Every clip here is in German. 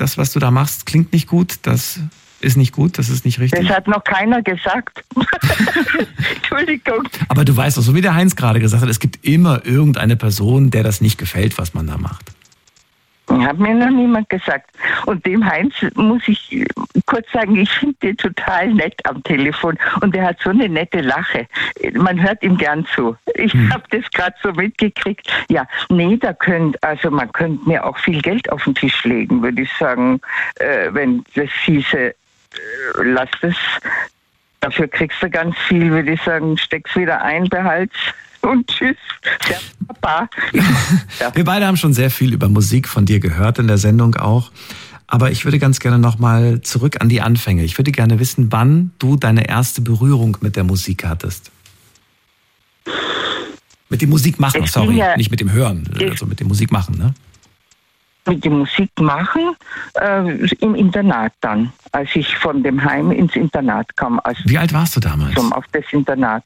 das, was du da machst, klingt nicht gut, das ist nicht gut, das ist nicht richtig? Das hat noch keiner gesagt. Entschuldigung. Aber du weißt doch, so wie der Heinz gerade gesagt hat, es gibt immer irgendeine Person, der das nicht gefällt, was man da macht. Hat mir noch niemand gesagt. Und dem Heinz muss ich kurz sagen, ich finde den total nett am Telefon. Und der hat so eine nette Lache. Man hört ihm gern zu. Ich habe das gerade so mitgekriegt. Ja, nee, man könnte mir auch viel Geld auf den Tisch legen, würde ich sagen, wenn das hieße, lass das. Dafür kriegst du ganz viel, würde ich sagen, steck's wieder ein, behalt's. Und tschüss, der Papa. Ja. Wir beide haben schon sehr viel über Musik von dir gehört in der Sendung auch. Aber ich würde ganz gerne nochmal zurück an die Anfänge. Ich würde gerne wissen, wann du deine erste Berührung mit der Musik hattest. Mit dem Musikmachen, nicht mit dem Hören, also mit dem Musikmachen, ne? Mit dem Musikmachen im Internat dann, als ich von dem Heim ins Internat kam. Wie alt warst du damals? Auf das Internat.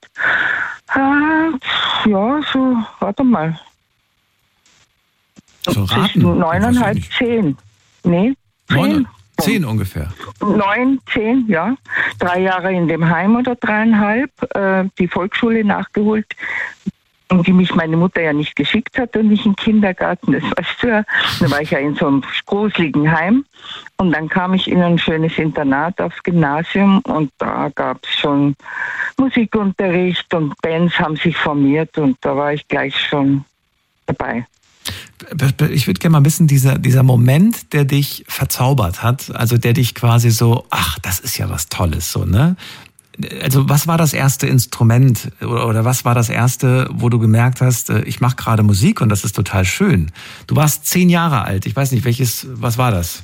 Ja, so, warte mal. So raten? 9,5, 10. Nee, 10. 10 ungefähr. 9, 10, ja. 3 Jahre in dem Heim oder 3,5. Die Volksschule nachgeholt, in die mich meine Mutter ja nicht geschickt hat und nicht in den Kindergarten, das weißt du ja. Da war ich ja in so einem gruseligen Heim und dann kam ich in ein schönes Internat aufs Gymnasium und da gab es schon Musikunterricht und Bands haben sich formiert und da war ich gleich schon dabei. Ich würde gerne mal wissen, dieser Moment, der dich verzaubert hat, also der dich quasi so, ach, das ist ja was Tolles, so, ne? Also was war das erste Instrument oder was war das erste, wo du gemerkt hast, ich mache gerade Musik und das ist total schön? Du warst 10 Jahre alt, ich weiß nicht, was war das?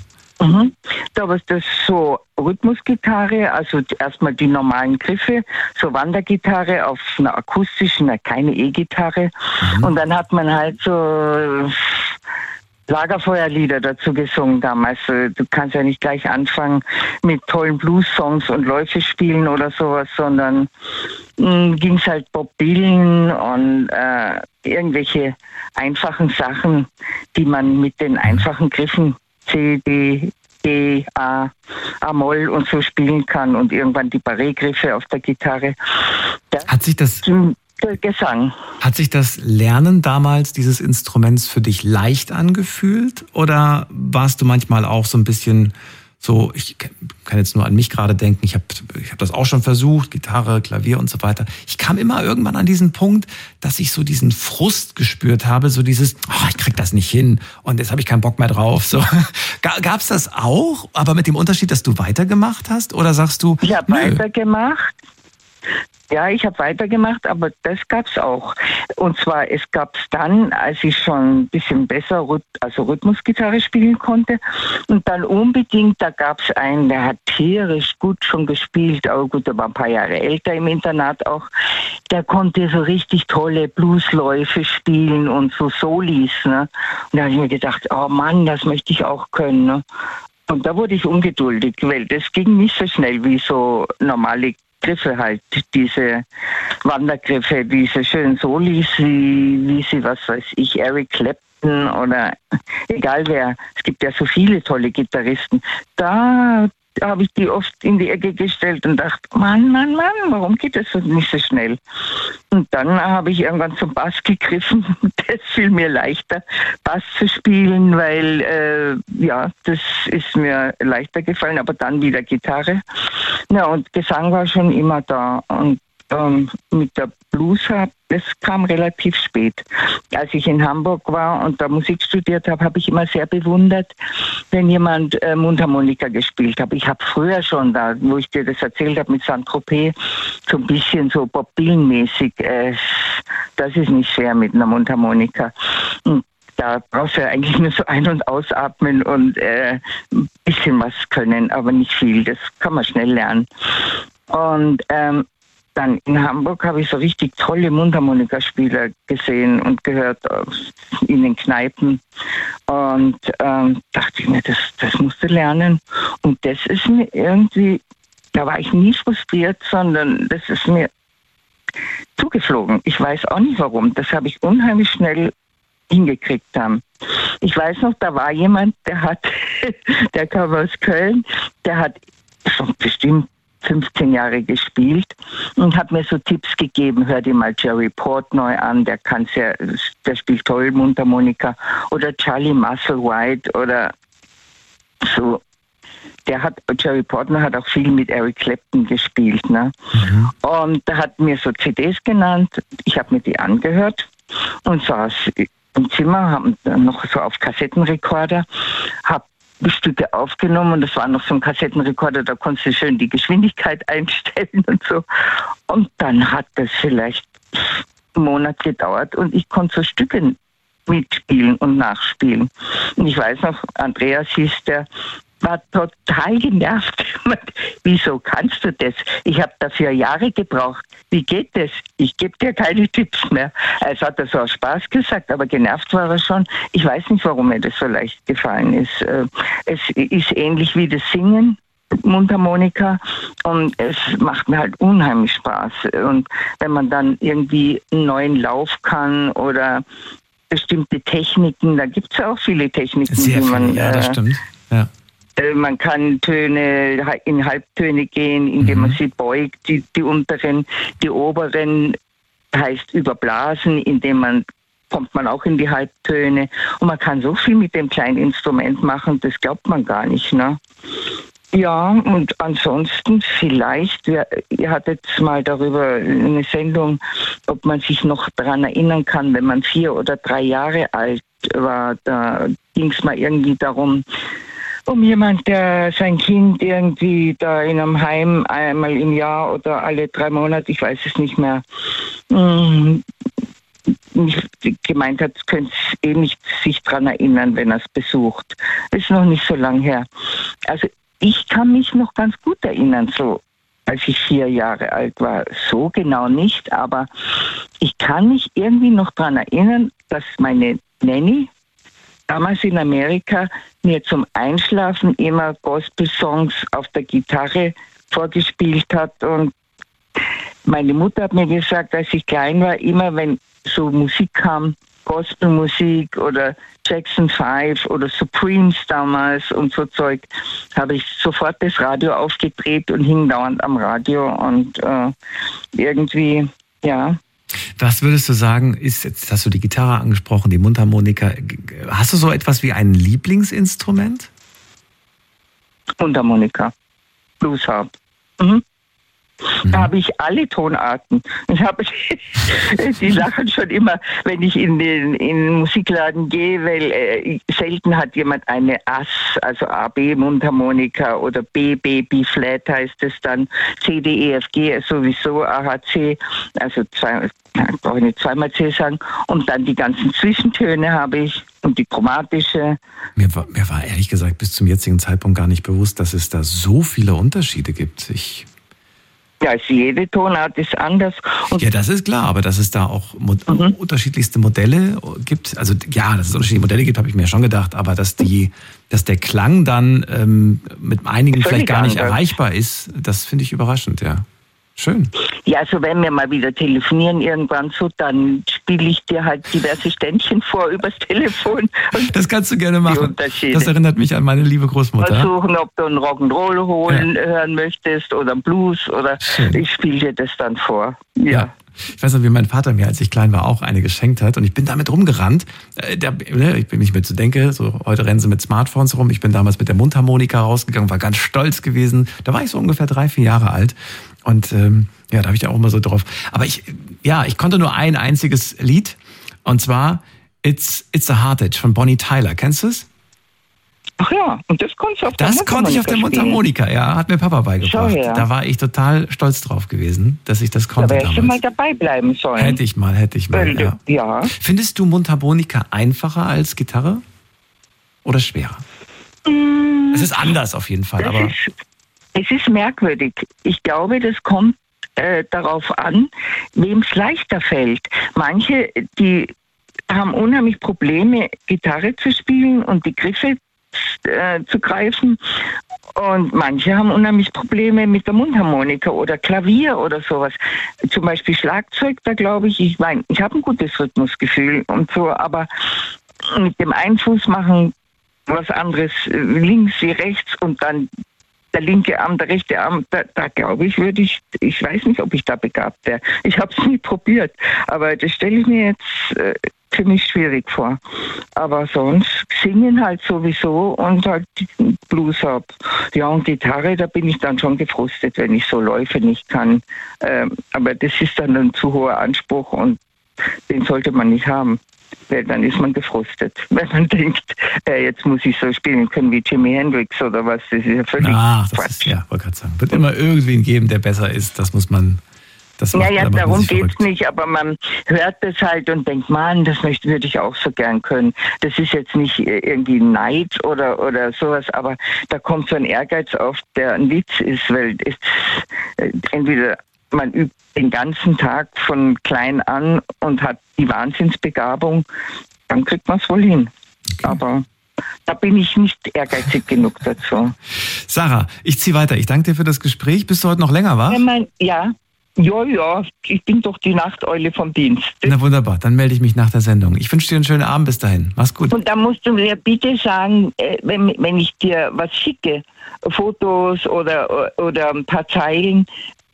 Da war das so Rhythmusgitarre, also erstmal die normalen Griffe, so Wandergitarre auf einer akustischen, keine E-Gitarre. Und dann hat man halt so Lagerfeuerlieder dazu gesungen damals. Du kannst ja nicht gleich anfangen mit tollen Blues-Songs und Läufe spielen oder sowas, sondern ging es halt Bob Dylan und irgendwelche einfachen Sachen, die man mit den einfachen Griffen C, D, G, A-Moll und so spielen kann und irgendwann die Barré-Griffe auf der Gitarre. Hat sich das Gesang. Hat sich das Lernen damals dieses Instruments für dich leicht angefühlt oder warst du manchmal auch so ein bisschen so, ich kann jetzt nur an mich gerade denken, ich hab das auch schon versucht, Gitarre, Klavier und so weiter. Ich kam immer irgendwann an diesen Punkt, dass ich so diesen Frust gespürt habe, so dieses, ich krieg das nicht hin und jetzt habe ich keinen Bock mehr drauf. So. Gab's das auch, aber mit dem Unterschied, dass du weitergemacht hast oder sagst du, ich habe weitergemacht. Ja, ich habe weitergemacht, aber das gab's auch. Und zwar, es gab's dann, als ich schon ein bisschen besser Rhythmusgitarre spielen konnte. Und dann unbedingt, da gab's einen, der hat tierisch gut schon gespielt, aber gut, der war ein paar Jahre älter im Internat auch. Der konnte so richtig tolle Bluesläufe spielen und so Solis. Ne? Und da habe ich mir gedacht, oh Mann, das möchte ich auch können. Ne? Und da wurde ich ungeduldig, weil das ging nicht so schnell wie so normale Griffe halt, diese Wandergriffe, diese schönen Solis, wie sie, was weiß ich, Eric Clapton oder egal wer, es gibt ja so viele tolle Gitarristen, da habe ich die oft in die Ecke gestellt und dachte, Mann, warum geht das nicht so schnell? Und dann habe ich irgendwann zum Bass gegriffen. Das fiel mir leichter, Bass zu spielen, weil, das ist mir leichter gefallen, aber dann wieder Gitarre. Ja, und Gesang war schon immer da. Und mit der Blues, das kam relativ spät. Als ich in Hamburg war und da Musik studiert habe, habe ich immer sehr bewundert, wenn jemand Mundharmonika gespielt hat. Ich habe früher schon da, wo ich dir das erzählt habe mit Saint-Tropez, so ein bisschen so Bob Dylan-mäßig. Das ist nicht schwer mit einer Mundharmonika. Und da brauchst du ja eigentlich nur so ein- und ausatmen und ein bisschen was können, aber nicht viel. Das kann man schnell lernen. Und dann in Hamburg habe ich so richtig tolle Mundharmonikaspieler gesehen und gehört in den Kneipen. Und dachte ich mir, das musst du lernen. Und das ist mir irgendwie, da war ich nie frustriert, sondern das ist mir zugeflogen. Ich weiß auch nicht warum. Das habe ich unheimlich schnell hingekriegt haben. Ich weiß noch, da war jemand, der kam aus Köln, der hat schon bestimmt 15 Jahre gespielt und hat mir so Tipps gegeben, hör dir mal Jerry Portnoy an, der spielt toll Mundharmonika, oder Charlie Musselwhite oder so. Jerry Portnoy hat auch viel mit Eric Clapton gespielt, ne? Und der hat mir so CDs genannt, ich habe mir die angehört und saß im Zimmer, habe noch so auf Kassettenrekorder, habe Stücke aufgenommen und das war noch so ein Kassettenrekorder, da konntest du schön die Geschwindigkeit einstellen und so. Und dann hat das vielleicht einen Monat gedauert und ich konnte so Stücke mitspielen und nachspielen. Und ich weiß noch, Andreas hieß der, war total genervt. Wieso kannst du das? Ich habe dafür Jahre gebraucht. Wie geht das? Ich gebe dir keine Tipps mehr. Es hat das aus Spaß gesagt, aber genervt war er schon. Ich weiß nicht, warum mir das so leicht gefallen ist. Es ist ähnlich wie das Singen, Mundharmonika, und es macht mir halt unheimlich Spaß. Und wenn man dann irgendwie einen neuen Lauf kann oder bestimmte Techniken, da gibt es ja auch viele Techniken, sehr viele, ja, das stimmt. Ja. Man kann Töne in Halbtöne gehen, indem man sie beugt, die unteren, die oberen heißt überblasen, kommt man auch in die Halbtöne. Und man kann so viel mit dem kleinen Instrument machen, das glaubt man gar nicht, ne? Ja, und ansonsten vielleicht, ihr hattet mal darüber eine Sendung, ob man sich noch daran erinnern kann, wenn man 4 oder 3 Jahre alt war, da ging es mal irgendwie darum, um jemand, der sein Kind irgendwie da in einem Heim einmal im Jahr oder alle 3 Monate, ich weiß es nicht mehr, gemeint hat, könnte nicht sich daran erinnern, wenn er es besucht. Das ist noch nicht so lang her. Also ich kann mich noch ganz gut erinnern, so als ich 4 Jahre alt war. So genau nicht, aber ich kann mich irgendwie noch daran erinnern, dass meine Nanny damals in Amerika mir zum Einschlafen immer Gospel-Songs auf der Gitarre vorgespielt hat. Und meine Mutter hat mir gesagt, als ich klein war, immer wenn so Musik kam, Gospelmusik oder Jackson 5 oder Supremes damals und so Zeug, habe ich sofort das Radio aufgedreht und hing dauernd am Radio und irgendwie, ja. Was würdest du sagen, jetzt hast du die Gitarre angesprochen, die Mundharmonika, hast du so etwas wie ein Lieblingsinstrument? Mundharmonika, Bluesharp. Da habe ich alle Tonarten. Die lachen schon immer, wenn ich in den Musikladen gehe, weil selten hat jemand eine Ass, also A, B, Mundharmonika oder B, B-Flat heißt es dann, C, D, E, F, G sowieso, A, H, C, also brauche ich nicht zweimal C sagen. Und dann die ganzen Zwischentöne habe ich und die chromatische. Mir war ehrlich gesagt bis zum jetzigen Zeitpunkt gar nicht bewusst, dass es da so viele Unterschiede gibt. Ja, also jede Tonart ist anders. Und ja, das ist klar, aber dass es da auch unterschiedlichste Modelle gibt, also ja, dass es unterschiedliche Modelle gibt, habe ich mir schon gedacht, aber dass der Klang dann mit einigen vielleicht gar nicht erreichbar ist, das finde ich überraschend, ja. Schön. Ja, also wenn wir mal wieder telefonieren irgendwann so, dann spiele ich dir halt diverse Ständchen vor übers Telefon. Das kannst du gerne machen. Das erinnert mich an meine liebe Großmutter. Versuchen, ob du einen Rock'n'Roll hören möchtest oder einen Blues oder schön. Ich spiele dir das dann vor. Ja. Ich weiß noch, wie mein Vater mir, als ich klein war, auch eine geschenkt hat und ich bin damit rumgerannt. Ich bin nicht mehr zu denken, so heute rennen sie mit Smartphones rum. Ich bin damals mit der Mundharmonika rausgegangen, war ganz stolz gewesen. Da war ich so ungefähr 3, 4 Jahre alt und da habe ich da auch immer so drauf. Aber ich konnte nur ein einziges Lied und zwar It's a Heartache von Bonnie Tyler. Kennst du es? Ach ja, und das konntest du auf der Mundharmonika. Das konnte ich auf der Mundharmonika, ja, hat mir Papa beigebracht. Da war ich total stolz drauf gewesen, dass ich das konnte damals. Da wärst du mal dabei bleiben sollen. Hätte ich mal, ja. Findest du Mundharmonika einfacher als Gitarre oder schwerer? Es ist anders auf jeden Fall, aber es ist merkwürdig. Ich glaube, das kommt darauf an, wem es leichter fällt. Manche, die haben unheimlich Probleme, Gitarre zu spielen und die Griffe zu greifen. Und manche haben unheimlich Probleme mit der Mundharmonika oder Klavier oder sowas. Zum Beispiel Schlagzeug, da glaube ich meine, ich habe ein gutes Rhythmusgefühl und so, aber mit dem Einfuß machen was anderes links wie rechts und dann der linke Arm, der rechte Arm, da glaube ich, ich weiß nicht, ob ich da begabt wäre. Ich habe es nie probiert, aber das stelle ich mir jetzt ziemlich schwierig vor. Aber sonst singen halt sowieso und halt Blues ab. Ja, und Gitarre, da bin ich dann schon gefrustet, wenn ich so Läufe nicht kann. Aber das ist dann ein zu hoher Anspruch und den sollte man nicht haben. Weil dann ist man gefrustet. Wenn man denkt, jetzt muss ich so spielen können wie Jimi Hendrix oder was, das ist ja völlig Quatsch. Ja, wollte gerade sagen. Wird immer irgendwen geben, der besser ist, das muss man... darum geht's nicht, aber man hört das halt und denkt, Mann, das würde ich auch so gern können. Das ist jetzt nicht irgendwie Neid oder sowas, aber da kommt so ein Ehrgeiz auf, der ein Witz ist, weil es entweder man übt den ganzen Tag von klein an und hat die Wahnsinnsbegabung, dann kriegt man es wohl hin. Okay. Aber da bin ich nicht ehrgeizig genug dazu. Sarah, ich ziehe weiter. Ich danke dir für das Gespräch. Bist du heute noch länger wach? Ja, ich bin doch die Nachteule vom Dienst. Na wunderbar, dann melde ich mich nach der Sendung. Ich wünsche dir einen schönen Abend bis dahin. Mach's gut. Und da musst du mir bitte sagen, wenn ich dir was schicke, Fotos oder ein paar Zeilen,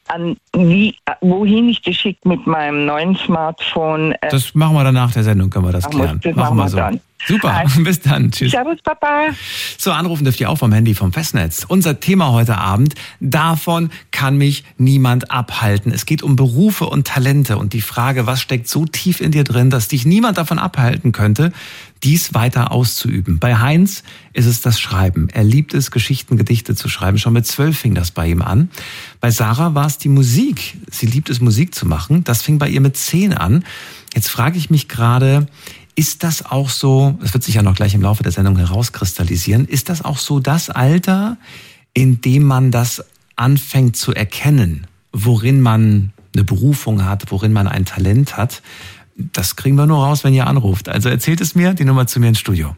wohin ich das schicke mit meinem neuen Smartphone. Das machen wir dann nach der Sendung, können wir das klären. Machen wir so. Dann. Super, also, bis dann. Tschüss. Servus, Papa. So, anrufen dürft ihr auch vom Handy, vom Festnetz. Unser Thema heute Abend, davon kann mich niemand abhalten. Es geht um Berufe und Talente und die Frage, was steckt so tief in dir drin, dass dich niemand davon abhalten könnte, dies weiter auszuüben. Bei Heinz ist es das Schreiben. Er liebt es, Geschichten, Gedichte zu schreiben. Schon mit 12 fing das bei ihm an. Bei Sarah war es die Musik. Sie liebt es, Musik zu machen. Das fing bei ihr mit 10 an. Jetzt frage ich mich gerade, ist das auch so, das wird sich ja noch gleich im Laufe der Sendung herauskristallisieren, ist das auch so das Alter, in dem man das anfängt zu erkennen, worin man eine Berufung hat, worin man ein Talent hat? Das kriegen wir nur raus, wenn ihr anruft. Also erzählt es mir, die Nummer zu mir ins Studio.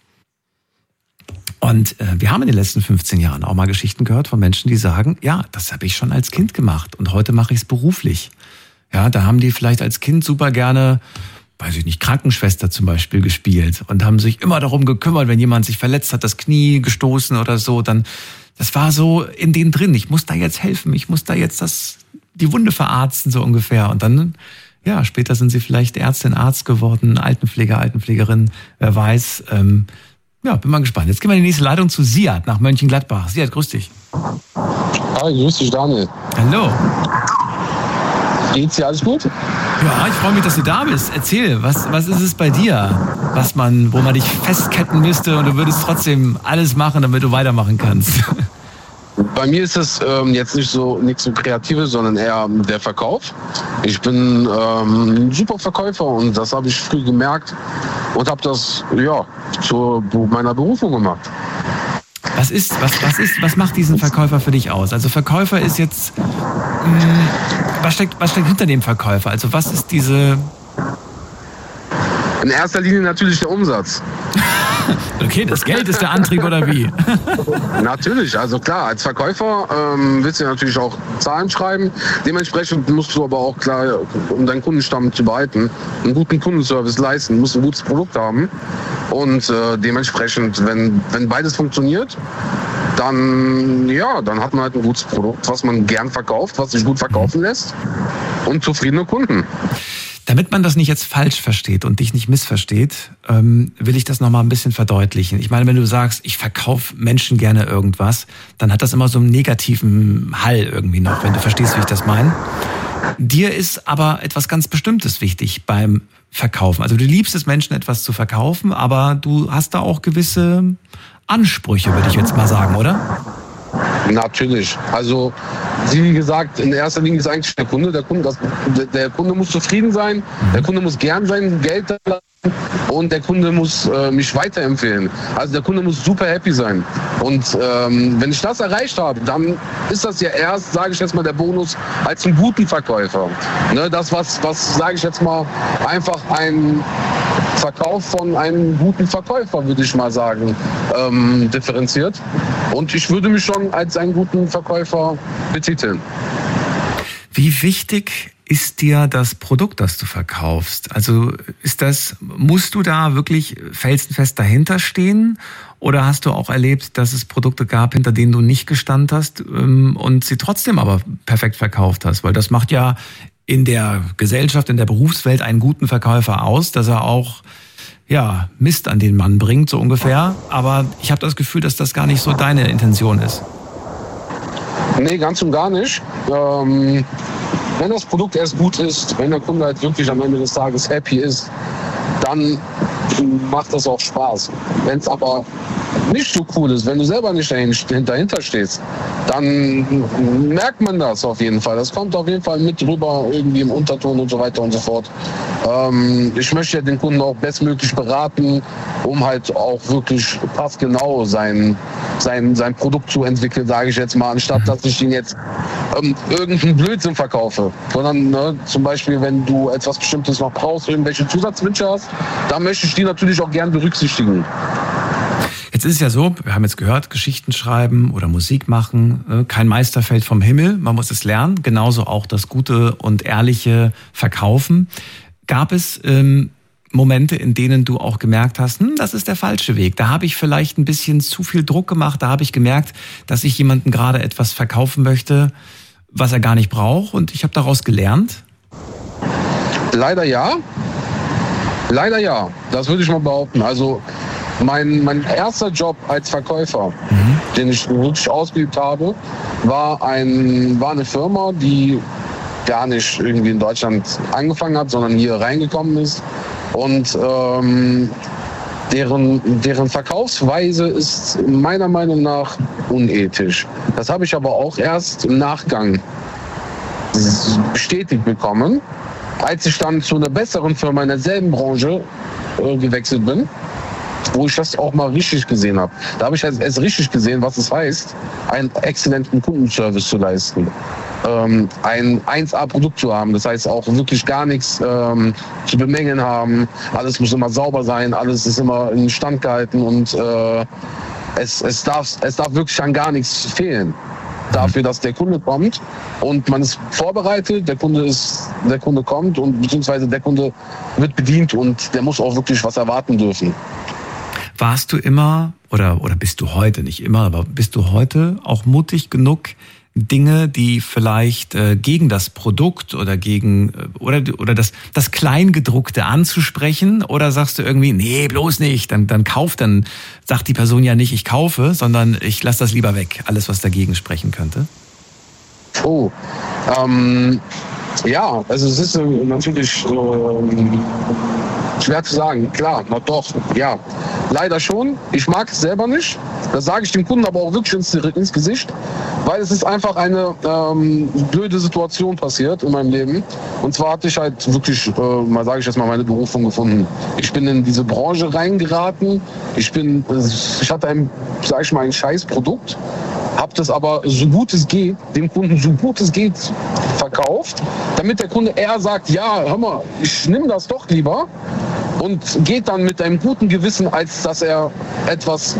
Und wir haben in den letzten 15 Jahren auch mal Geschichten gehört von Menschen, die sagen, ja, das habe ich schon als Kind gemacht und heute mache ich es beruflich. Ja, da haben die vielleicht als Kind super gerne, weiß ich nicht, Krankenschwester zum Beispiel gespielt und haben sich immer darum gekümmert, wenn jemand sich verletzt hat, das Knie gestoßen oder so, dann, das war so in denen drin, ich muss da jetzt helfen, ich muss da jetzt die Wunde verarzten, so ungefähr. Und dann, ja, später sind sie vielleicht Ärztin, Arzt geworden, Altenpfleger, Altenpflegerin, wer weiß. Ja, bin mal gespannt. Jetzt gehen wir in die nächste Leitung zu Siad nach Mönchengladbach. Siad, grüß dich. Hi, grüß dich, Daniel. Hallo. Geht's dir alles gut? Ja, ich freue mich, dass du da bist. Erzähl, was ist es bei dir, wo man dich festketten müsste und du würdest trotzdem alles machen, damit du weitermachen kannst? Bei mir ist es jetzt nichts so Kreatives, sondern eher der Verkauf. Ich bin ein super Verkäufer und das habe ich früh gemerkt und habe das zu meiner Berufung gemacht. Was macht diesen Verkäufer für dich aus? Also Verkäufer ist jetzt, was steckt hinter dem Verkäufer? Also was ist diese... In erster Linie natürlich der Umsatz. Okay, das Geld ist der Antrieb oder wie? Natürlich, also klar, als Verkäufer willst du natürlich auch Zahlen schreiben. Dementsprechend musst du aber auch klar, um deinen Kundenstamm zu behalten, einen guten Kundenservice leisten, musst ein gutes Produkt haben. Und dementsprechend, wenn beides funktioniert, dann hat man halt ein gutes Produkt, was man gern verkauft, was sich gut verkaufen lässt und zufriedene Kunden. Damit man das nicht jetzt falsch versteht und dich nicht missversteht, will ich das nochmal ein bisschen verdeutlichen. Ich meine, wenn du sagst, ich verkaufe Menschen gerne irgendwas, dann hat das immer so einen negativen Hall irgendwie noch, wenn du verstehst, wie ich das meine. Dir ist aber etwas ganz Bestimmtes wichtig beim Verkaufen. Also du liebst es, Menschen etwas zu verkaufen, aber du hast da auch gewisse Ansprüche, würde ich jetzt mal sagen, oder? Natürlich. Also, wie gesagt, in erster Linie ist eigentlich der Kunde. Der Kunde muss zufrieden sein, der Kunde muss gern sein Geld da lassen und der Kunde muss mich weiterempfehlen. Also der Kunde muss super happy sein. Und wenn ich das erreicht habe, dann ist das ja erst, sage ich jetzt mal, der Bonus als einen guten Verkäufer. Ne, das, was sage ich jetzt mal, einfach ein Verkauf von einem guten Verkäufer, würde ich mal sagen, differenziert. Und ich würde mich schon als einen guten Verkäufer betiteln. Wie wichtig ist dir das Produkt, das du verkaufst? Also musst du da wirklich felsenfest dahinter stehen? Oder hast du auch erlebt, dass es Produkte gab, hinter denen du nicht gestanden hast und sie trotzdem aber perfekt verkauft hast? Weil das macht ja in der Gesellschaft, in der Berufswelt einen guten Verkäufer aus, dass er auch Mist an den Mann bringt, so ungefähr. Aber ich habe das Gefühl, dass das gar nicht so deine Intention ist. Nee, ganz und gar nicht. Wenn das Produkt erst gut ist, wenn der Kunde halt wirklich am Ende des Tages happy ist, dann macht das auch Spaß. Wenn es aber nicht so cool ist, wenn du selber nicht dahinter stehst, dann merkt man das auf jeden Fall. Das kommt auf jeden Fall mit rüber, irgendwie im Unterton und so weiter und so fort. Ich möchte ja den Kunden auch bestmöglich beraten, um halt auch wirklich passgenau sein Produkt zu entwickeln, sage ich jetzt mal, anstatt dass ich ihn jetzt irgendeinen Blödsinn verkaufe. Sondern zum Beispiel, wenn du etwas Bestimmtes noch brauchst, irgendwelche Zusatzwünsche hast, dann möchte ich die natürlich auch gern berücksichtigen. Jetzt ist es ja so, wir haben jetzt gehört, Geschichten schreiben oder Musik machen, kein Meister fällt vom Himmel, man muss es lernen, genauso auch das gute und ehrliche Verkaufen. Gab es Momente, in denen du auch gemerkt hast, das ist der falsche Weg, da habe ich vielleicht ein bisschen zu viel Druck gemacht, da habe ich gemerkt, dass ich jemandem gerade etwas verkaufen möchte, was er gar nicht braucht und ich habe daraus gelernt? Leider ja, das würde ich mal behaupten. Also mein erster Job als Verkäufer, den ich wirklich ausgeübt habe, war eine Firma, die gar nicht irgendwie in Deutschland angefangen hat, sondern hier reingekommen ist. Und deren Verkaufsweise ist meiner Meinung nach unethisch. Das habe ich aber auch erst im Nachgang bestätigt bekommen, als ich dann zu einer besseren Firma in derselben Branche gewechselt bin, wo ich das auch mal richtig gesehen habe. Da habe ich erst richtig gesehen, was es heißt, einen exzellenten Kundenservice zu leisten. Ein 1A-Produkt zu haben. Das heißt auch wirklich gar nichts zu bemängeln haben. Alles muss immer sauber sein, alles ist immer in Stand gehalten und es darf wirklich an gar nichts fehlen. Dafür, dass der Kunde kommt und man ist vorbereitet, der Kunde kommt und beziehungsweise der Kunde wird bedient und der muss auch wirklich was erwarten dürfen. Warst du immer oder bist du heute, nicht immer, aber bist du heute auch mutig genug, Dinge, die vielleicht gegen das Produkt oder gegen oder das Kleingedruckte anzusprechen, oder sagst du irgendwie, nee, bloß nicht, dann sagt die Person ja nicht, ich kaufe, sondern ich lasse das lieber weg, alles, was dagegen sprechen könnte? Ja, also es ist natürlich schwer zu sagen. Klar, na doch, ja. Leider schon. Ich mag es selber nicht. Das sage ich dem Kunden aber auch wirklich ins Gesicht, weil es ist einfach eine blöde Situation passiert in meinem Leben. Und zwar hatte ich halt wirklich, sage ich jetzt mal, meine Berufung gefunden. Ich bin in diese Branche reingeraten. Ich hatte ein scheiß Produkt. Habe das aber so gut es geht, dem Kunden so gut es geht verkauft, damit der Kunde eher sagt, ja, hör mal, ich nehme das doch lieber, und geht dann mit einem guten Gewissen, als dass er etwas,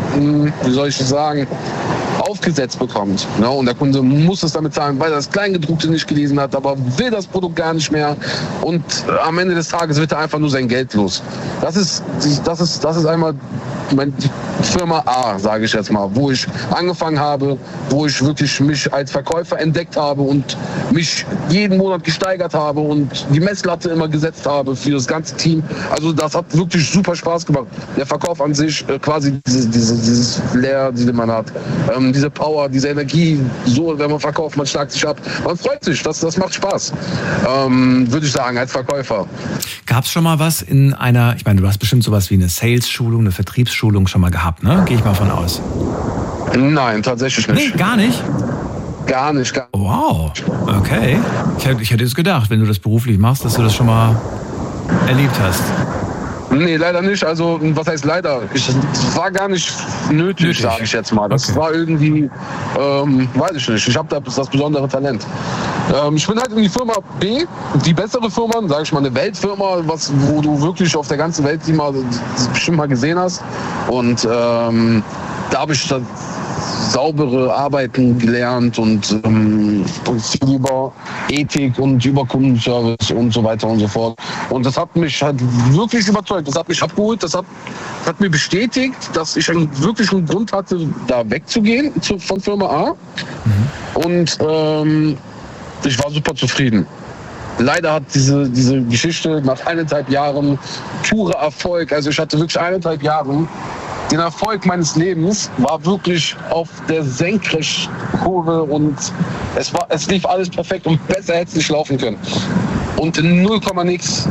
aufgesetzt bekommt. Ja, und der Kunde muss es damit zahlen, weil er das Kleingedruckte nicht gelesen hat, aber will das Produkt gar nicht mehr. Und am Ende des Tages wird er einfach nur sein Geld los. Das ist einmal die Firma A, sage ich jetzt mal, wo ich angefangen habe, wo ich wirklich mich als Verkäufer entdeckt habe und mich jeden Monat gesteigert habe und die Messlatte immer gesetzt habe für das ganze Team. Also das hat wirklich super Spaß gemacht. Der Verkauf an sich, quasi dieses Flair, die man hat, diese Power, diese Energie, so, wenn man verkauft, man schlagt sich ab. Man freut sich, das macht Spaß, würde ich sagen, als Verkäufer. Gab es schon mal was in einer, ich meine, du hast bestimmt sowas wie eine Sales-Schulung, eine Vertriebsschulung schon mal gehabt, ne? Gehe ich mal von aus. Nein, tatsächlich nicht. Nee, gar nicht? Gar nicht. Wow, okay. Ich hätte jetzt gedacht, wenn du das beruflich machst, dass du das schon mal erlebt hast. Nee, leider nicht. Also, was heißt leider? Es war gar nicht nötig, sage ich jetzt mal. Das war irgendwie, weiß ich nicht. Ich habe das besondere Talent. Ich bin halt in die Firma B, die bessere Firma, sage ich mal, eine Weltfirma, wo du wirklich auf der ganzen Welt die bestimmt mal gesehen hast. Und da habe ich dann saubere Arbeiten gelernt und viel über Ethik und über Kundenservice und so weiter und so fort. Und das hat mich halt wirklich überzeugt. Das hat mich abgeholt. Das hat mir bestätigt, dass ich einen wirklichen Grund hatte, da wegzugehen von Firma A. Und ich war super zufrieden. Leider hat diese Geschichte nach 1,5 Jahren purer Erfolg, also ich hatte wirklich 1,5 Jahre, den Erfolg meines Lebens war wirklich auf der Senkrechtkurve und es lief alles perfekt und besser hätte es nicht laufen können. Und in 0, nix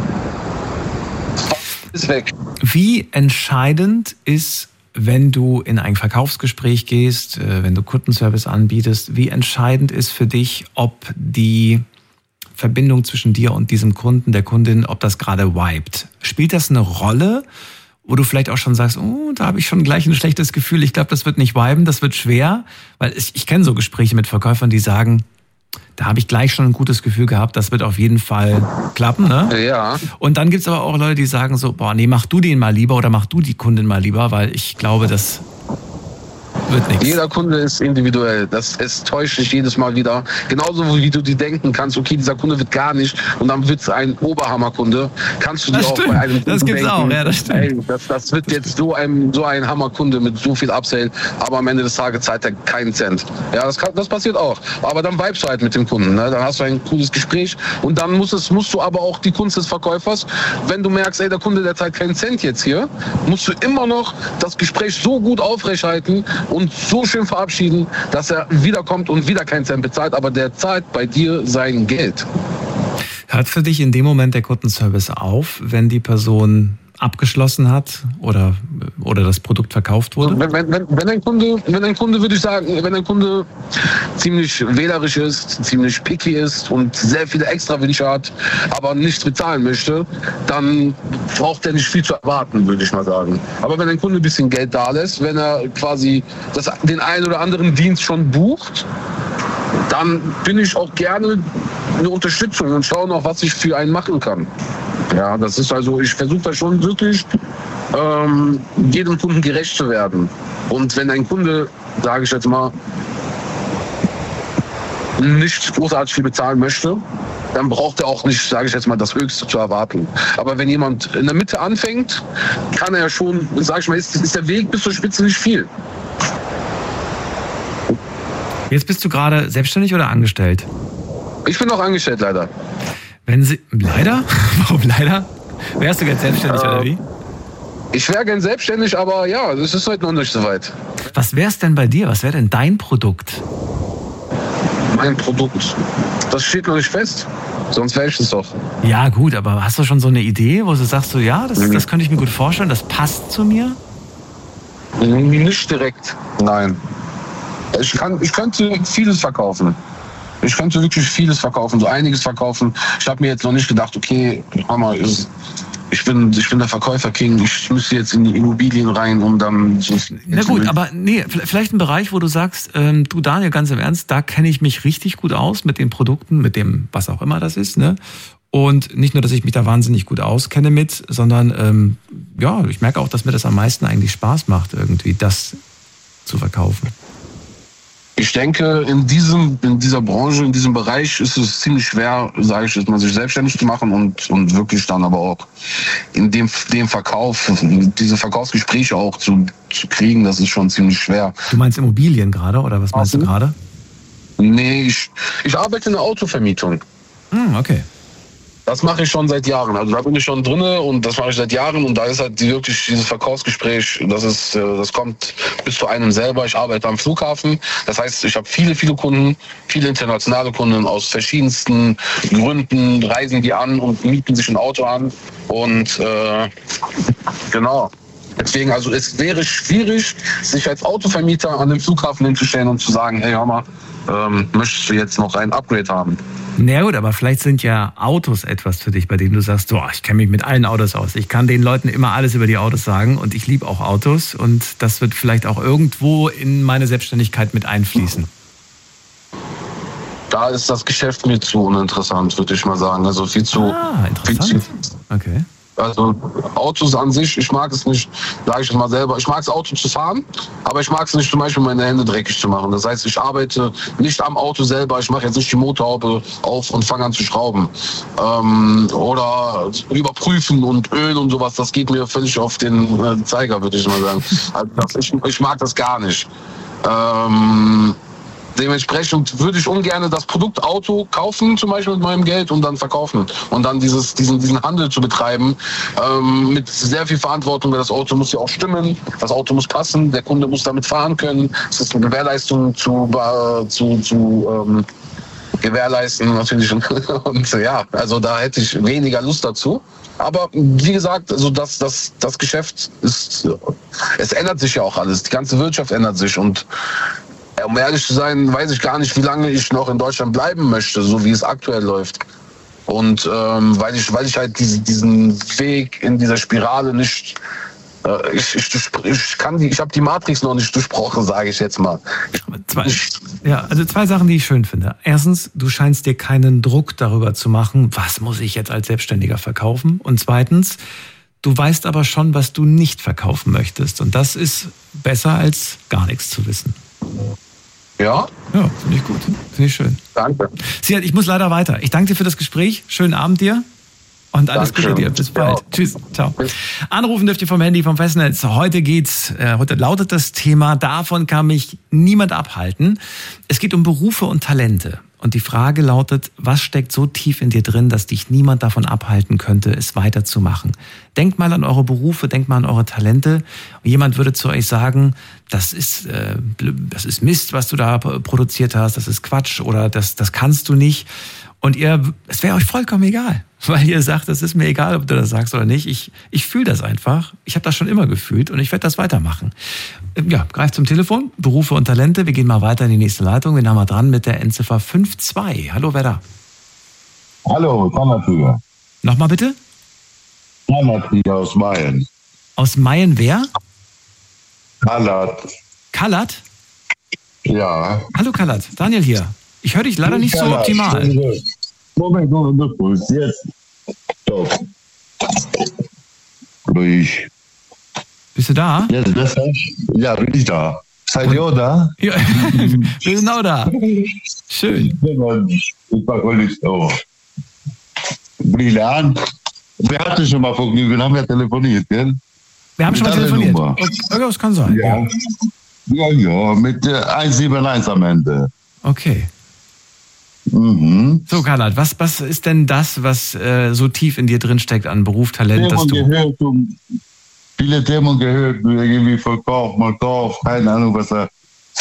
ist weg. Wie entscheidend ist, wenn du in ein Verkaufsgespräch gehst, wenn du Kundenservice anbietest, wie entscheidend ist für dich, ob die Verbindung zwischen dir und diesem Kunden, der Kundin, ob das gerade vibet? Spielt das eine Rolle, wo du vielleicht auch schon sagst, oh, da habe ich schon gleich ein schlechtes Gefühl, ich glaube, das wird nicht viben, das wird schwer? Weil ich kenne so Gespräche mit Verkäufern, die sagen, da habe ich gleich schon ein gutes Gefühl gehabt, das wird auf jeden Fall klappen, ne? Ja. Und dann gibt es aber auch Leute, die sagen so, boah, nee, mach du den mal lieber oder mach du die Kundin mal lieber, weil ich glaube, das wird nichts. Jeder Kunde ist individuell. Es täuscht dich jedes Mal wieder. Genauso wie du dir denken kannst, okay, dieser Kunde wird gar nicht und dann wird es ein Oberhammerkunde. Kannst du dir auch bei einem Kunden das gibt's denken, auch, ja, das stimmt. Ey, das wird jetzt so ein Hammerkunde mit so viel Upsell, aber am Ende des Tages zahlt er keinen Cent. Ja, das passiert auch. Aber dann vibest du halt mit dem Kunden. Ne? Dann hast du ein cooles Gespräch und dann musst du aber auch die Kunst des Verkäufers, wenn du merkst, ey, der Kunde, der zahlt keinen Cent jetzt hier, musst du immer noch das Gespräch so gut aufrechterhalten und so schön verabschieden, dass er wiederkommt und wieder keinen Cent bezahlt, aber der zahlt bei dir sein Geld. Hört für dich in dem Moment der Kundenservice auf, wenn die Person abgeschlossen hat oder das Produkt verkauft wurde? Wenn ein Kunde, würde ich sagen, wenn ein Kunde ziemlich wählerisch ist, ziemlich picky ist und sehr viele Extrawünsche hat, aber nichts bezahlen möchte, dann braucht er nicht viel zu erwarten, würde ich mal sagen. Aber wenn ein Kunde ein bisschen Geld da lässt, wenn er quasi den einen oder anderen Dienst schon bucht, dann bin ich auch gerne eine Unterstützung und schaue noch, was ich für einen machen kann. Ja, das ist also, ich versuche da schon wirklich jedem Kunden gerecht zu werden. Und wenn ein Kunde, sage ich jetzt mal, nicht großartig viel bezahlen möchte, dann braucht er auch nicht, sage ich jetzt mal, das Höchste zu erwarten. Aber wenn jemand in der Mitte anfängt, kann er schon, sage ich mal, ist der Weg bis zur Spitze nicht viel. Jetzt bist du gerade selbstständig oder angestellt? Ich bin auch angestellt, leider. Leider? Warum leider? Wärst du jetzt selbstständig oder wie? Ich wäre gern selbstständig, aber ja, das ist heute noch nicht so weit. Was wär's denn bei dir? Was wäre denn dein Produkt? Mein Produkt? Das steht noch nicht fest. Sonst wäre ich es doch. Ja gut, aber hast du schon so eine Idee, wo du sagst, so, ja, das könnte ich mir gut vorstellen, das passt zu mir? Nicht direkt, nein. Ich könnte vieles verkaufen. Ich könnte wirklich vieles verkaufen, so einiges verkaufen. Ich habe mir jetzt noch nicht gedacht, okay, Mama, ich bin der Verkäufer-King, ich müsste jetzt in die Immobilien rein, um dann... Na gut, aber nee, vielleicht ein Bereich, wo du sagst, du Daniel, ganz im Ernst, da kenne ich mich richtig gut aus mit den Produkten, mit dem, was auch immer das ist, ne? Und nicht nur, dass ich mich da wahnsinnig gut auskenne mit, sondern ja, ich merke auch, dass mir das am meisten eigentlich Spaß macht, irgendwie das zu verkaufen. Ich denke, in dieser Branche, in diesem Bereich ist es ziemlich schwer, sage ich jetzt mal, sich selbstständig zu machen und wirklich dann aber auch in dem Verkauf, diese Verkaufsgespräche auch zu kriegen, das ist schon ziemlich schwer. Du meinst Immobilien gerade oder was meinst du gerade? Nee, ich arbeite in der Autovermietung. Okay. Das mache ich schon seit Jahren. Also da bin ich schon drinne und das mache ich seit Jahren und da ist halt wirklich dieses Verkaufsgespräch, das kommt bis zu einem selber. Ich arbeite am Flughafen. Das heißt, ich habe viele Kunden, viele internationale Kunden aus verschiedensten Gründen, reisen die an und mieten sich ein Auto an und genau. Deswegen, also es wäre schwierig, sich als Autovermieter an den Flughafen hinzustellen und zu sagen, hey, hör mal, möchtest du jetzt noch ein Upgrade haben? Na gut, aber vielleicht sind ja Autos etwas für dich, bei denen du sagst, so, ich kenne mich mit allen Autos aus. Ich kann den Leuten immer alles über die Autos sagen und ich liebe auch Autos und das wird vielleicht auch irgendwo in meine Selbstständigkeit mit einfließen. Da ist das Geschäft mir zu uninteressant, würde ich mal sagen. Also viel zu. interessant. Okay. Also Autos an sich, ich mag es nicht, sage ich mal selber, ich mag es Auto zu fahren, aber ich mag es nicht zum Beispiel meine Hände dreckig zu machen. Das heißt, ich arbeite nicht am Auto selber, ich mache jetzt nicht die Motorhaube auf und fange an zu schrauben. Oder überprüfen und Öl und sowas, das geht mir völlig auf den Zeiger, würde ich mal sagen. Also ich mag das gar nicht. Dementsprechend würde ich ungern das Produkt Auto kaufen, zum Beispiel mit meinem Geld, und dann verkaufen. Und dann diesen Handel zu betreiben, mit sehr viel Verantwortung, weil das Auto muss ja auch stimmen, das Auto muss passen, der Kunde muss damit fahren können. Es ist eine Gewährleistung zu gewährleisten natürlich. Und ja, also da hätte ich weniger Lust dazu. Aber wie gesagt, also das Geschäft ist, es ändert sich ja auch alles. Die ganze Wirtschaft ändert sich, und um ehrlich zu sein, weiß ich gar nicht, wie lange ich noch in Deutschland bleiben möchte, so wie es aktuell läuft. Und weil ich halt diesen Weg in dieser Spirale nicht, ich habe die Matrix noch nicht durchbrochen, sage ich jetzt mal. Zwei Sachen, die ich schön finde. Erstens, du scheinst dir keinen Druck darüber zu machen, was muss ich jetzt als Selbstständiger verkaufen? Und zweitens, du weißt aber schon, was du nicht verkaufen möchtest. Und das ist besser, als gar nichts zu wissen. Ja? Ja, finde ich gut. Finde ich schön. Danke. Siad, ich muss leider weiter. Ich danke dir für das Gespräch. Schönen Abend dir. Und alles Gute dir. Bis bald. Ja. Tschüss. Ciao. Anrufen dürft ihr vom Handy, vom Festnetz. Heute lautet das Thema, davon kann mich niemand abhalten. Es geht um Berufe und Talente. Und die Frage lautet, was steckt so tief in dir drin, dass dich niemand davon abhalten könnte, es weiterzumachen? Denkt mal an eure Berufe, denkt mal an eure Talente. Und jemand würde zu euch sagen, das ist Mist, was du da produziert hast, das ist Quatsch oder das kannst du nicht. Und es wäre euch vollkommen egal, weil ihr sagt, es ist mir egal, ob du das sagst oder nicht. Ich fühle das einfach. Ich habe das schon immer gefühlt und ich werde das weitermachen. Ja, greift zum Telefon, Berufe und Talente. Wir gehen mal weiter in die nächste Leitung. Wir haben mal dran mit der Endziffer 52. Hallo, wer da? Hallo, Konrad hier. Nochmal bitte? Konrad hier aus Mayen. Aus Mayen wer? Kalat. Kalat? Ja. Hallo Kalat, Daniel hier. Ich höre dich leider nicht so optimal. Moment, jetzt. Stopp. Ruhig. Bist du da? Jetzt besser? Ja, bin ich da. Seid ihr auch da? Ja, wir sind auch da. Schön. Ich war wohl nicht so. Brille an. Wir hatten schon mal Vergnügen, haben ja telefoniert, gell? Wir haben schon mal telefoniert. Okay, das kann sein. Ja, mit 171 am Ende. Okay. Mhm. So, Kalat, was ist denn das, was so tief in dir drin steckt an Beruf, Talent, dass du... Viele Themen gehört, irgendwie Verkauf, keine Ahnung, was er...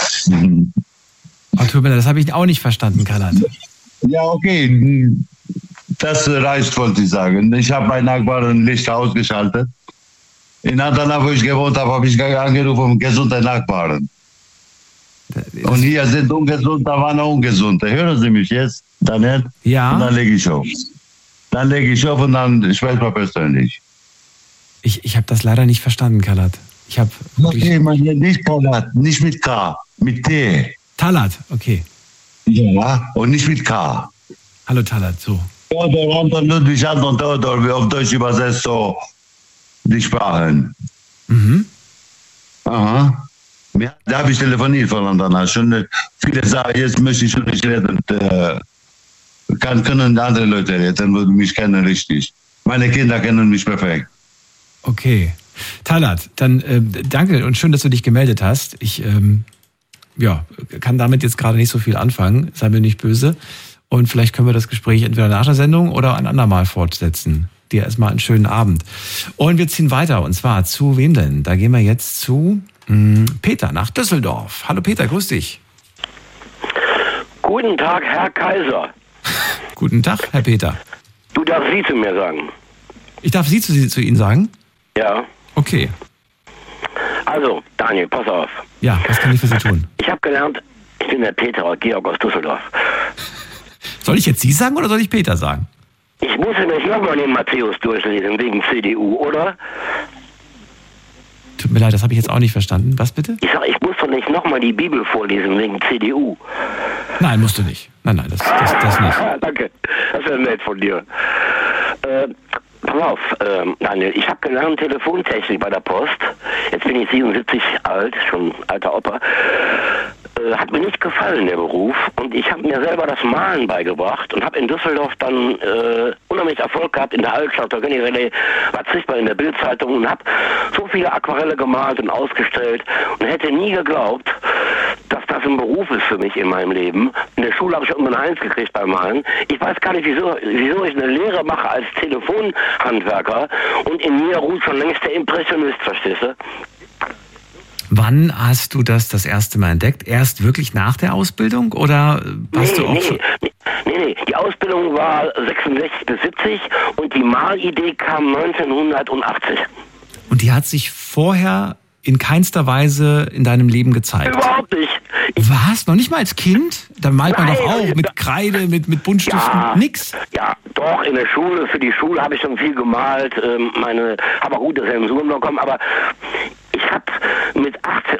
Oh, tut mir leid, das habe ich auch nicht verstanden, Kalat. Ja, okay, das reicht, wollte ich sagen. Ich habe bei Nachbarn Licht ausgeschaltet. In Adana, wo ich gewohnt habe, habe ich angerufen, gesunde Nachbarn. Und hier sind ungesund, da waren auch ungesunde. Hören Sie mich jetzt, Daniel? Ja. Und dann lege ich auf. Und dann spreche ich mal persönlich. Ich habe das leider nicht verstanden, Kalat. Okay, nicht Talat, nicht mit K, mit T. Talat, okay. Ja, und nicht mit K. Hallo Talat, so. Theodor, Anton, Ludwig, Anton, Theodor, wie auf Deutsch übersetzt so die Sprachen. Mhm. Aha. Ja, da habe ich telefoniert voneinander. Schon viele sagen, jetzt möchte ich schon nicht reden. Können andere Leute reden, die mich kennen richtig. Meine Kinder kennen mich perfekt. Okay. Talat, dann danke und schön, dass du dich gemeldet hast. Ich kann damit jetzt gerade nicht so viel anfangen, sei mir nicht böse. Und vielleicht können wir das Gespräch entweder nach der Sendung oder ein andermal fortsetzen. Dir erstmal einen schönen Abend. Und wir ziehen weiter, und zwar zu wem denn? Da gehen wir jetzt zu Peter nach Düsseldorf. Hallo Peter, grüß dich. Guten Tag, Herr Kaiser. Guten Tag, Herr Peter. Du darfst Sie zu mir sagen. Ich darf Sie zu Ihnen sagen? Ja. Okay. Also, Daniel, pass auf. Ja, was kann ich für Sie tun? Ich habe gelernt, ich bin der Peter Georg aus Düsseldorf. Soll ich jetzt Sie sagen oder soll ich Peter sagen? Ich muss ja nicht nochmal den Matthäus durchlesen wegen CDU, oder? Tut mir leid, das habe ich jetzt auch nicht verstanden. Was bitte? Ich sag, ich muss doch nicht nochmal die Bibel vorlesen wegen CDU. Nein, musst du nicht. Nein, das nicht. Danke, das wäre nett von dir. pass auf, Daniel, ich habe gelernt Telefontechnik bei der Post. Jetzt bin ich 77 alt, schon alter Opa. Hat mir nicht gefallen, der Beruf. Und ich habe mir selber das Malen beigebracht und habe in Düsseldorf dann unheimlich Erfolg gehabt in der Altstadt. Da kann ich really, war sichtbar in der Bildzeitung und habe so viele Aquarelle gemalt und ausgestellt und hätte nie geglaubt, dass das ein Beruf ist für mich in meinem Leben. In der Schule habe ich irgendwann 1 gekriegt beim Malen. Ich weiß gar nicht, wieso ich eine Lehre mache als Telefonhandwerker und in mir ruht schon längst der Impressionist, verstehst du? Wann hast du das erste Mal entdeckt? Erst wirklich nach der Ausbildung oder warst du auch schon? Nee. Die Ausbildung war 66 bis 70 und die Malidee kam 1980. Und die hat sich vorher in keinster Weise in deinem Leben gezeigt? Überhaupt nicht. Was? Noch nicht mal als Kind? Da malt man doch auch mit Kreide, mit Buntstiften, nix? Ja, doch, in der Schule, für die Schule habe ich schon viel gemalt, habe auch gute Sensoren bekommen, aber ich habe mit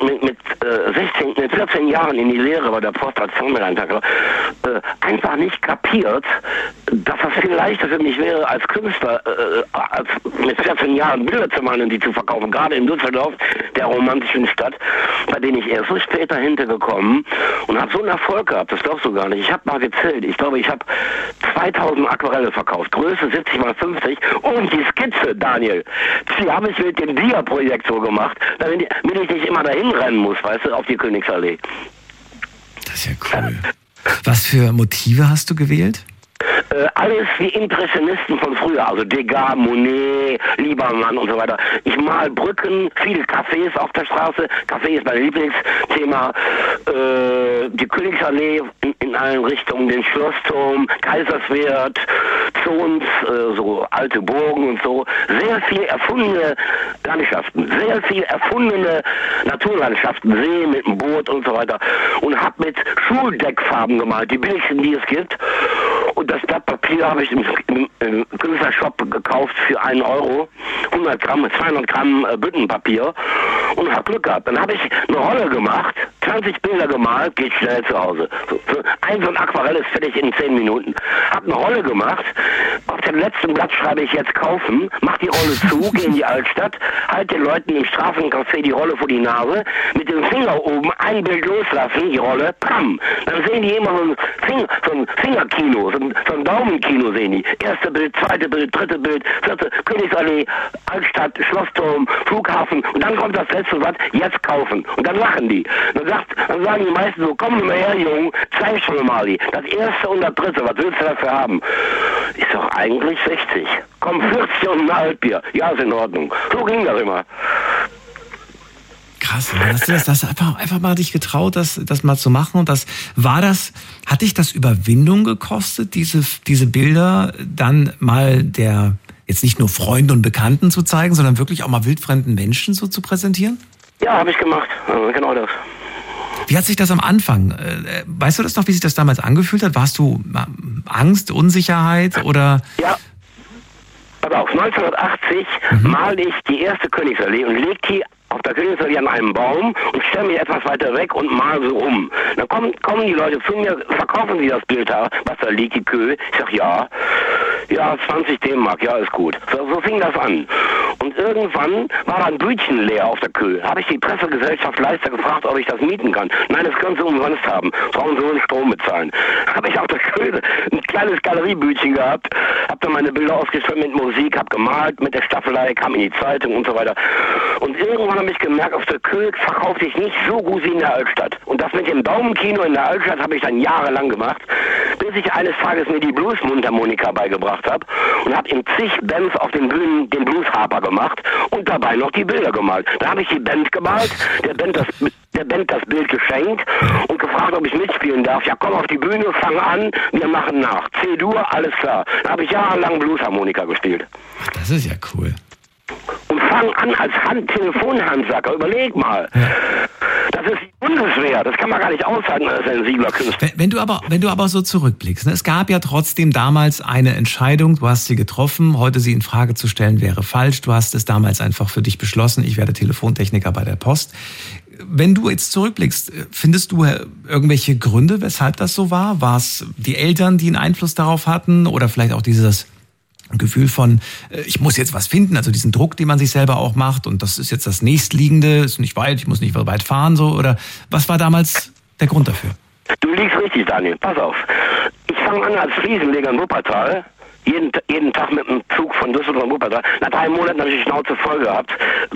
14 Jahren in die Lehre bei der Post als Formelhandwerker einfach nicht kapiert, dass das viel leichter für mich wäre als Künstler, als mit 14 Jahren Bilder zu malen und die zu verkaufen, gerade in Düsseldorf, der romantischen Stadt, bei denen ich erst so später hintergekommen und habe so einen Erfolg gehabt, das glaubst du gar nicht. Ich habe mal gezählt, ich glaube, ich habe 2000 Aquarelle verkauft, Größe 70 mal 50 und die Skizze, Daniel, die habe ich mit dem Dia-Projekt so gemacht, damit ich nicht immer dahin rennen muss, weißt du, auf die Königsallee. Das ist ja cool. Was für Motive hast du gewählt? Alles wie Impressionisten von früher, also Degas, Monet, Liebermann und so weiter. Ich mal Brücken, viele Cafés auf der Straße. Café ist mein Lieblingsthema. Die Königsallee in allen Richtungen, den Schlossturm, Kaiserswerth, Zons, so alte Burgen und so. Sehr viel erfundene Landschaften, sehr viel erfundene Naturlandschaften, See mit dem Boot und so weiter. Und hab mit Schuldeckfarben gemalt, die billigsten, die es gibt. Und das Blatt Papier habe ich im Künstlershop gekauft für 1 Euro, 200 Gramm Büttenpapier und habe Glück gehabt. Dann habe ich eine Rolle gemacht, 20 Bilder gemalt, geht schnell zu Hause. So ein Aquarell ist fertig in 10 Minuten. Habe eine Rolle gemacht, auf dem letzten Blatt schreibe ich jetzt kaufen, mach die Rolle zu, gehe in die Altstadt, halt den Leuten im Straßencafé die Rolle vor die Nase, mit dem Finger oben ein Bild loslassen, die Rolle, pam. Dann sehen die immer so ein Fingerkino, so ein Daumenkino sehen die. Erste Bild, zweite Bild, dritte Bild, vierte, Königsallee, Altstadt, Schlossturm, Flughafen und dann kommt das letzte Blatt, jetzt kaufen. Und dann lachen die. Dann sagen die meisten so, komm mal her, Jung, zeig schon mal die. Das erste und das dritte, was willst du dafür haben? Ist doch eigentlich 60. Komm, 40 und ein Altbier. Ja, ist in Ordnung. So ging das immer. Krass, hast du das einfach mal dich getraut, das mal zu machen? Und hat dich das Überwindung gekostet, diese Bilder dann mal jetzt nicht nur Freunden und Bekannten zu zeigen, sondern wirklich auch mal wildfremden Menschen so zu präsentieren? Ja, habe ich gemacht. Genau das. Wie hat sich das am Anfang, weißt du das noch, wie sich das damals angefühlt hat? Warst du Angst, Unsicherheit oder? Ja. Aber auf 1980 male ich die erste Königsallee und leg die auf der Königsallee an einem Baum und stelle mich etwas weiter weg und mal so rum. Dann kommen die Leute zu mir, verkaufen sie das Bild da, was da liegt, die Köhe. Ich sag ja, 20 D-Mark, ja, ist gut. So fing das an. Und irgendwann war ein Bütchen leer auf der Köhe. Habe ich die Pressegesellschaft Leister gefragt, ob ich das mieten kann. Nein, das können sie umsonst haben. Brauchen sie nur den Strom bezahlen. Habe ich auf der Köhe ein kleines Galeriebütchen gehabt, habe dann meine Bilder ausgestellt mit Musik, habe gemalt mit der Staffelei, kam in die Zeitung und so weiter. Und irgendwann habe ich gemerkt, auf der Köhe verkauft sich nicht so gut wie in der Altstadt. Und das mit dem Daumenkino in der Altstadt habe ich dann jahrelang gemacht, bis ich eines Tages mir die Bluesmundharmonika beigebracht habe und habe in zig Bands auf den Bühnen den Bluesharper gemacht und dabei noch die Bilder gemalt. Da habe ich die Band gemalt, der Band das Bild geschenkt und gefragt, ob ich mitspielen darf. Ja, komm auf die Bühne, fang an, wir machen nach. C-Dur, alles klar. Da habe ich jahrelang Bluesharmonika gespielt. Das ist ja cool. Und fang an als Telefonhandwerker, überleg mal. Ja. Das ist die Bundeswehr, das kann man gar nicht aushalten als ein Sieglerkünstler. Wenn du aber so zurückblickst, ne? Es gab ja trotzdem damals eine Entscheidung, du hast sie getroffen, heute sie in Frage zu stellen wäre falsch, du hast es damals einfach für dich beschlossen, ich werde Telefontechniker bei der Post. Wenn du jetzt zurückblickst, findest du irgendwelche Gründe, weshalb das so war? War es die Eltern, die einen Einfluss darauf hatten oder vielleicht auch dieses ein Gefühl von, ich muss jetzt was finden, also diesen Druck, den man sich selber auch macht und das ist jetzt das nächstliegende, ist nicht weit, ich muss nicht weit fahren, so, oder was war damals der Grund dafür? Du liegst richtig, Daniel, pass auf. Ich fange an als Fliesenleger in Wuppertal. Jeden Tag mit dem Zug von Düsseldorf nach Wuppertal. Nach 3 Monaten habe ich die Schnauze voll gehabt.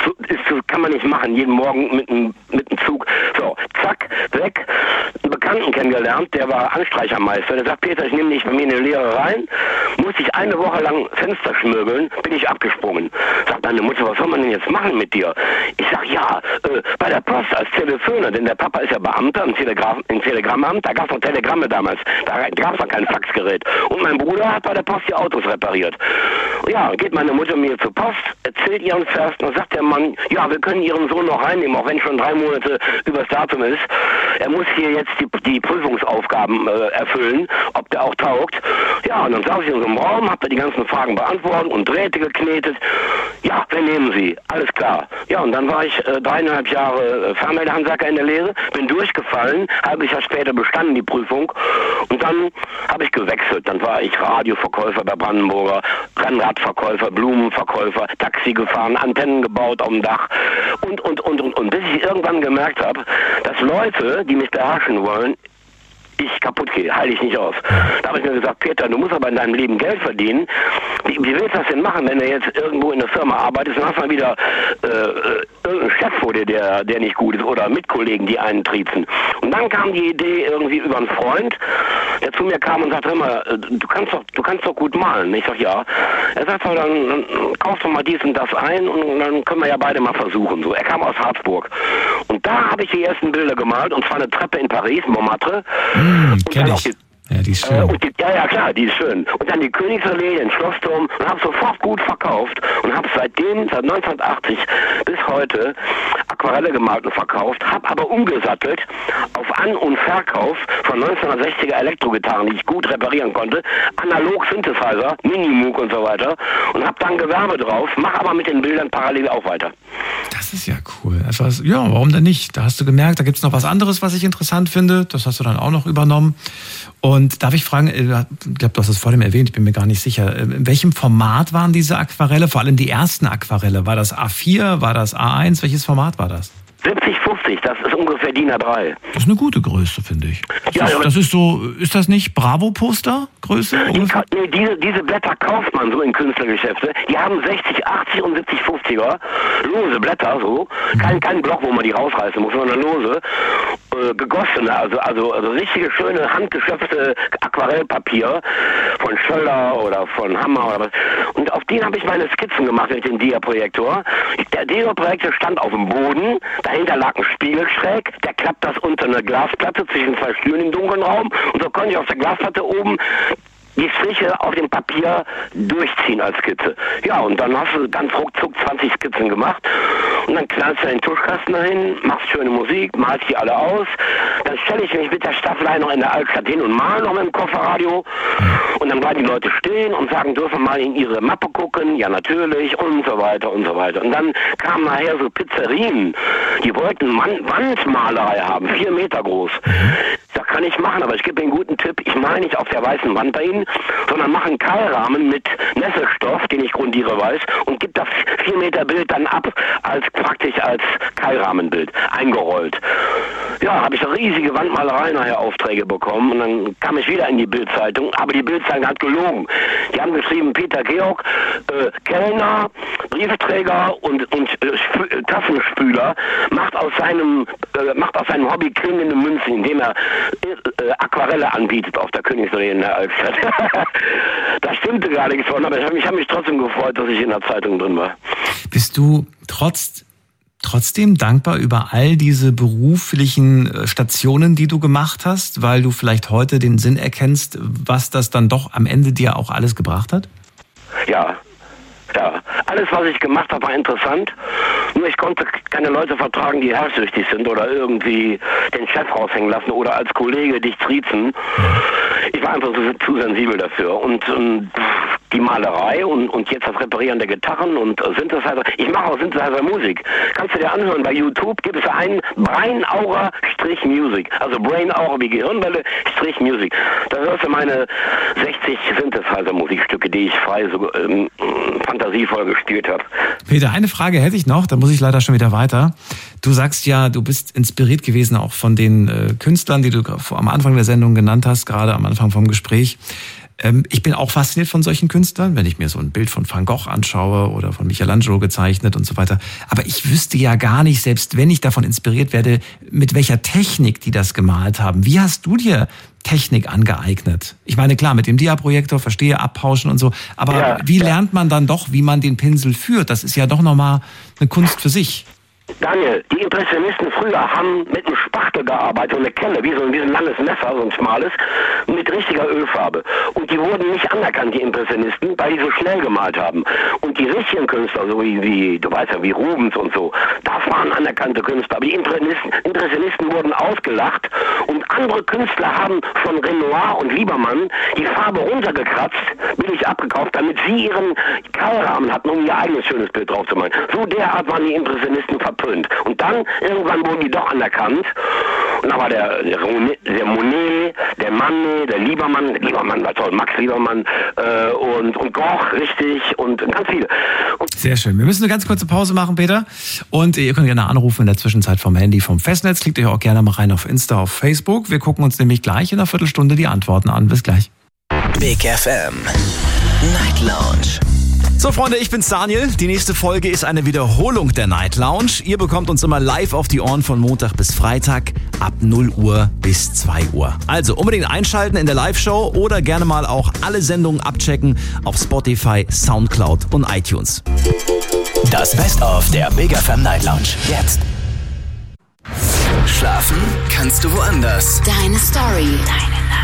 Kann man nicht machen, jeden Morgen mit dem Zug. So, zack, weg. Einen Bekannten kennengelernt, der war Anstreichermeister. Der sagt, Peter, ich nehme dich bei mir in die Lehre rein. Musste ich 1 Woche lang Fenster schmögeln, bin ich abgesprungen. Sagt meine Mutter, was soll man denn jetzt machen mit dir? Ich sag, ja, bei der Post als Teleföner, denn der Papa ist ja Beamter im Telegrammamt, da gab es noch Telegramme damals. Da gab es noch kein Faxgerät. Und mein Bruder hat bei der Post die Autos repariert. Ja, geht meine Mutter mir zur Post, erzählt ihren Vers, dann sagt der Mann, ja, wir können ihren Sohn noch reinnehmen, auch wenn schon 3 Monate übers Datum ist. Er muss hier jetzt die Prüfungsaufgaben erfüllen, ob der auch taugt. Ja, und dann saß ich in so einem Raum, hab da die ganzen Fragen beantwortet und Drähte geknetet. Ja, wir nehmen sie, alles klar. Ja, und dann war ich 3,5 Jahre Fernmeldehandwerker in der Lehre, bin durchgefallen, halbes Jahr später bestanden die Prüfung und dann habe ich gewechselt. Dann war ich Radioverkäufer bei Brandenburger, Rennradverkäufer, Blumenverkäufer, Taxi gefahren, Antennen gebaut auf dem Dach und. Bis ich irgendwann gemerkt habe, dass Leute, die mich beherrschen wollen, ich kaputt gehe, halte ich nicht aus. Da habe ich mir gesagt, Peter, du musst aber in deinem Leben Geld verdienen. Wie willst du das denn machen, wenn du jetzt irgendwo in der Firma arbeitest und hast mal wieder irgendeinen Chef vor dir, der nicht gut ist oder Mitkollegen, die einen triezen. Und dann kam die Idee irgendwie über einen Freund, der zu mir kam und sagte immer, du kannst doch gut malen. Ich sag, ja. Er sagt, dann kauf doch mal dies und das ein und dann können wir ja beide mal versuchen. So, er kam aus Harzburg. Und da habe ich die ersten Bilder gemalt, und zwar eine Treppe in Paris, Montmartre. Kenn ich. Ja, die ist schön. Ja, klar, die ist schön. Und dann die Königsallee, den Schlossturm, und habe sofort gut verkauft und habe seit 1980 bis heute Aquarelle gemalt und verkauft, habe aber umgesattelt auf An- und Verkauf von 1960er Elektrogitarren, die ich gut reparieren konnte, analog Synthesizer, Minimoog und so weiter, und habe dann Gewerbe drauf, mache aber mit den Bildern parallel auch weiter. Das ist ja cool. Etwas, ja, warum denn nicht? Da hast du gemerkt, da gibt es noch was anderes, was ich interessant finde. Das hast du dann auch noch übernommen. Und darf ich fragen, ich glaube, du hast es vorhin erwähnt, ich bin mir gar nicht sicher, in welchem Format waren diese Aquarelle, vor allem die ersten Aquarelle? War das A4, war das A1, welches Format war das? 70-50, das ist ungefähr DIN A3. Das ist eine gute Größe, finde ich. Das ist so, ist das nicht Bravo-Poster-Größe? Nee, diese Blätter kauft man so in Künstlergeschäfte. Die haben 60, 80 und 70-50er. Lose Blätter, so. Kein Block, wo man die rausreißen muss, sondern lose. Gegossene, also richtige, schöne, handgeschöpfte Aquarellpapier von Schöller oder von Hammer oder was. Und auf den habe ich meine Skizzen gemacht mit dem Dia-Projektor. Der Dia-Projektor stand auf dem Boden, dahinter lag ein Spiegel schräg, der klappt das unter eine Glasplatte zwischen 2 Stühlen im dunklen Raum, und so konnte ich auf der Glasplatte oben die Striche auf dem Papier durchziehen als Skizze. Ja, und dann hast du ganz ruckzuck 20 Skizzen gemacht und dann knallst du den Tuschkasten dahin, machst schöne Musik, malst die alle aus, dann stelle ich mich mit der Staffelei noch in der Altstadt hin und mal noch mit dem Kofferradio, und dann bleiben die Leute stehen und sagen, dürfen mal in ihre Mappe gucken, ja natürlich, und so weiter und so weiter. Und dann kamen nachher so Pizzerien, die wollten Wandmalerei haben, 4 Meter groß. Das kann ich machen, aber ich gebe Ihnen einen guten Tipp. Ich male nicht auf der weißen Wand bei Ihnen, sondern mache einen Keilrahmen mit Nesselstoff, den ich grundiere weiß, und gebe das 4 Meter Bild dann ab, praktisch als Keilrahmenbild, eingerollt. Ja, habe ich eine riesige Wandmalerei nachher Aufträge bekommen, und dann kam ich wieder in die Bild-Zeitung, aber die Bild-Zeitung hat gelogen. Die haben geschrieben, Peter Georg, Kellner, Briefträger und Tassenspüler, macht aus seinem Hobby klingende Münzen, indem er Aquarelle anbietet auf der Königsallee in der Altstadt. Da stimmte gar nichts von, aber ich habe mich trotzdem gefreut, dass ich in der Zeitung drin war. Bist du trotzdem dankbar über all diese beruflichen Stationen, die du gemacht hast, weil du vielleicht heute den Sinn erkennst, was das dann doch am Ende dir auch alles gebracht hat? Ja. Alles, was ich gemacht habe, war interessant. Nur ich konnte keine Leute vertragen, die herrschsüchtig sind oder irgendwie den Chef raushängen lassen oder als Kollege dich triezen. Ich war einfach zu sensibel dafür. Und die Malerei und jetzt das Reparieren der Gitarren und Synthesizer. Ich mache auch Synthesizer-Musik. Kannst du dir anhören, bei YouTube gibt es einen Brainauer-Music. Also Brainauer wie Gehirnwelle-Music. Da hörst du meine 60 Synthesizer-Musikstücke, die ich frei so fantasievoll gespielt habe. Peter, eine Frage hätte ich noch, da muss ich leider schon wieder weiter. Du sagst ja, du bist inspiriert gewesen auch von den Künstlern, die du am Anfang der Sendung genannt hast, gerade am Anfang vom Gespräch. Ich bin auch fasziniert von solchen Künstlern, wenn ich mir so ein Bild von Van Gogh anschaue oder von Michelangelo gezeichnet und so weiter. Aber ich wüsste ja gar nicht, selbst wenn ich davon inspiriert werde, mit welcher Technik die das gemalt haben. Wie hast du dir Technik angeeignet? Ich meine, klar, mit dem Dia-Projektor, verstehe, abpauschen und so. Aber wie lernt man dann doch, wie man den Pinsel führt? Das ist ja doch nochmal eine Kunst für sich. Daniel, die Impressionisten früher haben mit einem Spachtel gearbeitet und eine Kelle, wie so ein langes Messer, so ein schmales, mit richtiger Ölfarbe. Und die wurden nicht anerkannt, die Impressionisten, weil die so schnell gemalt haben. Und die richtigen Künstler, so wie du weißt ja, wie Rubens und so, das waren anerkannte Künstler. Aber die Impressionisten wurden ausgelacht und andere Künstler haben von Renoir und Liebermann die Farbe runtergekratzt, billig abgekauft, damit sie ihren Keilrahmen hatten, um ihr eigenes schönes Bild drauf zu malen. So derart waren die Impressionisten verpönt. Und dann, irgendwann wurden die doch anerkannt. Und da war der Monet, der Manet, der Liebermann war toll, Max Liebermann, und Goch, richtig, und ganz viele. Sehr schön. Wir müssen eine ganz kurze Pause machen, Peter. Und ihr könnt gerne anrufen in der Zwischenzeit vom Handy, vom Festnetz. Klickt euch auch gerne mal rein auf Insta, auf Facebook. Wir gucken uns nämlich gleich in einer Viertelstunde die Antworten an. Bis gleich. Big FM Night Lounge. So Freunde, ich bin's Daniel. Die nächste Folge ist eine Wiederholung der Night Lounge. Ihr bekommt uns immer live auf die Ohren von Montag bis Freitag ab 0 Uhr bis 2 Uhr. Also unbedingt einschalten in der Live-Show oder gerne mal auch alle Sendungen abchecken auf Spotify, Soundcloud und iTunes. Das Best-of der Big FM Night Lounge. Jetzt. Schlafen kannst du woanders. Deine Story.